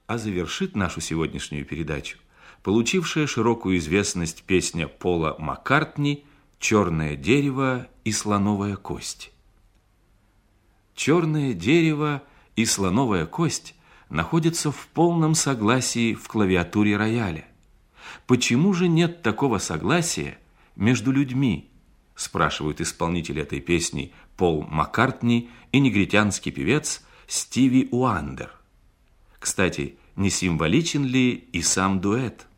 А завершит нашу сегодняшнюю передачу получившая широкую известность песня Пола Маккартни «Черное дерево и слоновая кость». Черное дерево и слоновая кость находятся в полном согласии в клавиатуре рояля. Почему же нет такого согласия между людьми? Спрашивают исполнители этой песни Пол Маккартни и негритянский певец Стиви Уандер. Кстати, не символичен ли и сам дуэт?